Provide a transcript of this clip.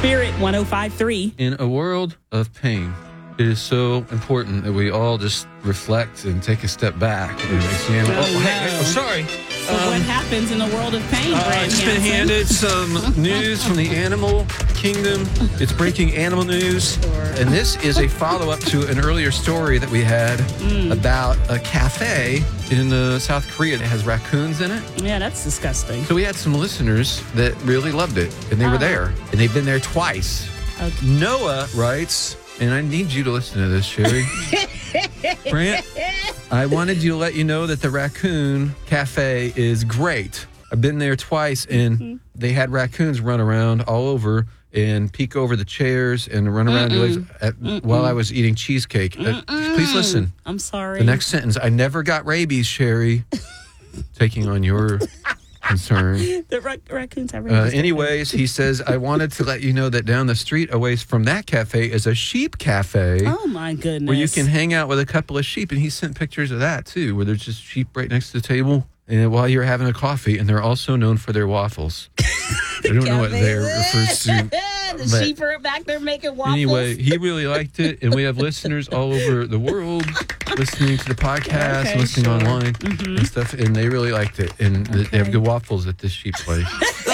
Spirit 105.3. In a world of pain, it is so important that we all just reflect and take a step back and examine. Sorry. So what happens in the world of pain, Brad Just been Hansen? handed some news from the animal kingdom. It's breaking animal news. And this is a follow-up to an earlier story that we had about a cafe in South Korea that has raccoons in it. Yeah, that's disgusting. So we had some listeners that really loved it, and they were there. And they've been there twice. Okay. Noah writes, and I need you to listen to this, Sherry. Brant, I wanted you to let you know that the Raccoon Cafe is great. I've been there twice, and they had raccoons run around all over and peek over the chairs and run around while I was eating cheesecake. Please listen. I'm sorry. The next sentence, I never got rabies, Sherry. Taking on your concern. The raccoons have rabies. Anyways, he says, I wanted to let you know that down the street away from that cafe is a sheep cafe. Oh, my goodness. Where you can hang out with a couple of sheep. And he sent pictures of that, too, where there's just sheep right next to the table and while you're having a coffee. And they're also known for their waffles. I don't know what they're refers to. The sheep are back there making waffles. Anyway, he really liked it. And we have listeners all over the world listening to the podcast, listening online and stuff. And they really liked it. And they have good waffles at this sheep place.